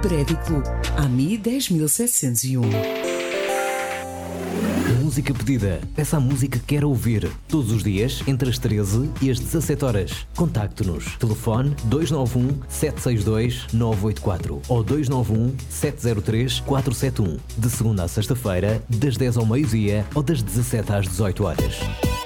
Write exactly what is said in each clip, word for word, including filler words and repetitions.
Prédiclo, A M I dez mil setecentos e um. Música pedida. Peça a música que quer ouvir. Todos os dias, entre as treze e as dezassete horas. Contacte-nos. Telefone dois nove um, sete seis dois, nove oito quatro ou dois nove um, sete zero três, quatro sete um. De segunda a sexta-feira, das dez ao meio-dia ou das dezassete às dezoito horas.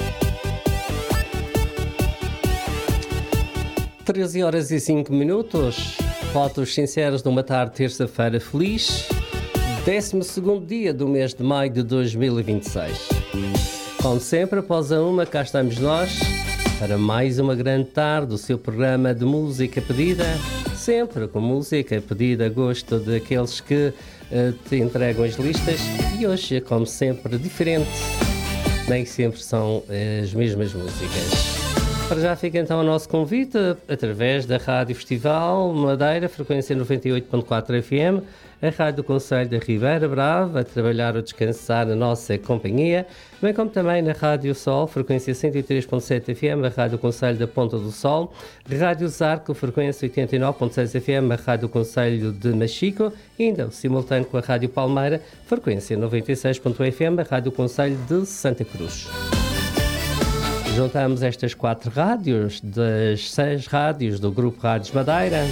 treze horas e cinco minutos. Votos sinceros de uma tarde terça-feira feliz. décimo segundo dia do mês de maio de dois mil e vinte e seis. Como sempre, após a uma, cá estamos nós para mais uma grande tarde do seu programa de música pedida. Sempre com música pedida a gosto daqueles que uh, te entregam as listas. E hoje, como sempre, diferente. Nem sempre são uh, as mesmas músicas. Para já fica então o nosso convite através da Rádio Festival Madeira, frequência noventa e oito ponto quatro F M, a Rádio do Concelho da Ribeira Brava, a trabalhar ou descansar na nossa companhia, bem como também na Rádio Sol, frequência cento e três ponto sete F M, a Rádio do Concelho da Ponta do Sol, Rádio Zarco, frequência oitenta e nove ponto seis F M, a Rádio do Concelho de Machico, e ainda simultâneo com a Rádio Palmeira, frequência noventa e seis ponto um F M, a Rádio do Concelho de Santa Cruz. Juntamos estas quatro rádios das seis rádios do Grupo Rádios Madeira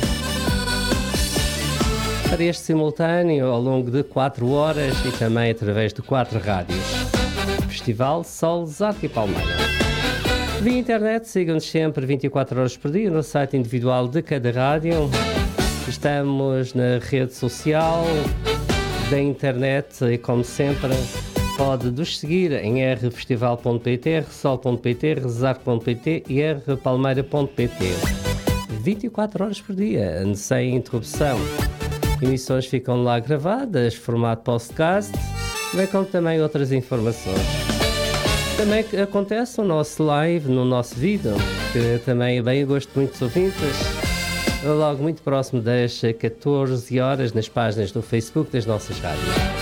para este simultâneo ao longo de quatro horas e também através de quatro rádios. Festival Sol, Zarco e Palmeira. Via internet, sigam-nos sempre vinte e quatro horas por dia no site individual de cada rádio. Estamos na rede social da internet e, como sempre, pode nos seguir em r festival ponto p t, r sol ponto p t, r zarco ponto p t e r palmeira ponto p t. vinte e quatro horas por dia, sem interrupção. Emissões ficam lá gravadas, formato podcast, bem como também outras informações. Também acontece o nosso live no nosso vídeo, que também é bem a gosto de muitos ouvintes, logo muito próximo das catorze horas nas páginas do Facebook das nossas rádios.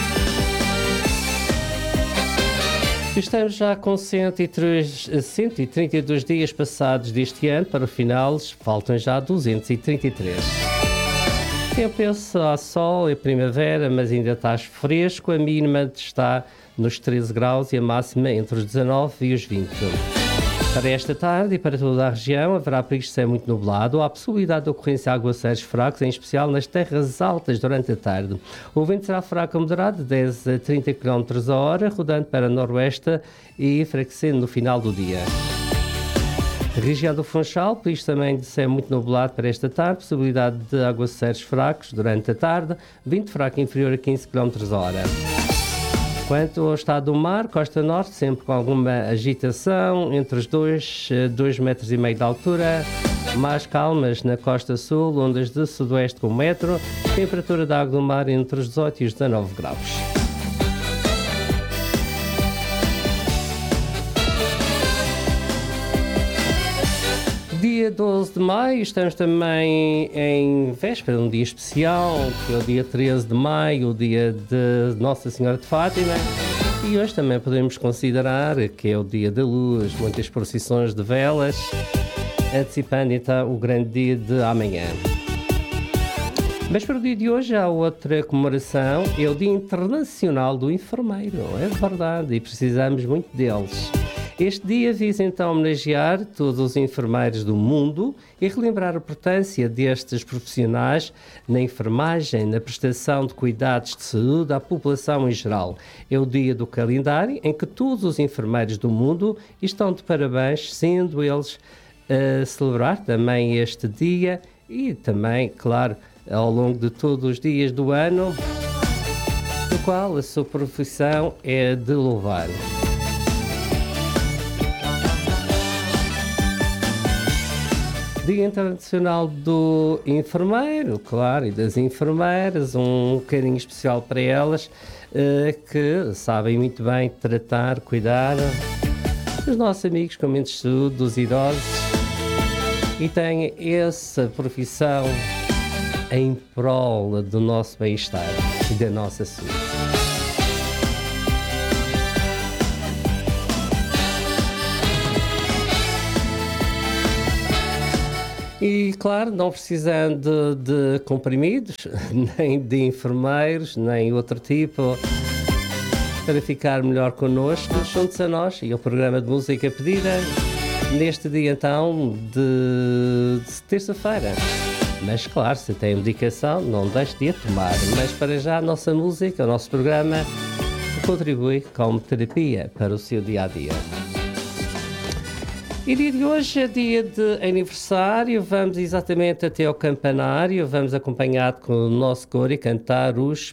Estamos já com cento e trinta e dois dias passados deste ano para o final, faltam já duzentos e trinta e três. Eu penso a sol, é primavera, mas ainda está fresco, a mínima está nos treze graus e a máxima entre os dezanove e os vinte. Para esta tarde e para toda a região haverá perigo de ser muito nublado, há possibilidade de ocorrência de aguaceiros fracos, em especial nas terras altas durante a tarde. O vento será fraco a moderado, de dez a trinta quilómetros a hora, rodando para noroeste e enfraquecendo no final do dia. A região do Funchal, perigo também de ser muito nublado para esta tarde, possibilidade de aguaceiros fracos durante a tarde, vento fraco inferior a quinze quilómetros a hora. Quanto ao estado do mar, costa norte, sempre com alguma agitação, entre os dois, dois metros e meio de altura, mais calmas na costa sul, ondas de sudoeste com um metro, temperatura da água do mar entre os dezoito e os dezanove graus. Dia doze de maio, estamos também em véspera de um dia especial, que é o dia treze de maio, o dia de Nossa Senhora de Fátima, e hoje também podemos considerar que é o dia da luz, muitas procissões de velas, antecipando então o grande dia de amanhã. Mas para o dia de hoje há outra comemoração, é o Dia Internacional do Enfermeiro, é verdade, e precisamos muito deles. Este dia visa então homenagear todos os enfermeiros do mundo e relembrar a importância destes profissionais na enfermagem, na prestação de cuidados de saúde à população em geral. É o dia do calendário em que todos os enfermeiros do mundo estão de parabéns, sendo eles a celebrar também este dia e também, claro, ao longo de todos os dias do ano, do qual a sua profissão é de louvar. Dia Internacional do Enfermeiro, claro, e das enfermeiras, um carinho especial para elas, uh, que sabem muito bem tratar, cuidar dos nossos amigos com menos de saúde, dos idosos, e têm essa profissão em prol do nosso bem-estar e da nossa saúde. E, claro, não precisando de, de comprimidos, nem de enfermeiros, nem outro tipo, para ficar melhor connosco, juntos a nós e ao programa de música pedida, neste dia, então, de, de terça-feira. Mas, claro, se tem medicação, não deixe de a tomar. Mas, para já, a nossa música, o nosso programa, contribui como terapia para o seu dia-a-dia. E dia de hoje é dia de aniversário, vamos exatamente até ao campanário, vamos acompanhado com o nosso coro e cantar os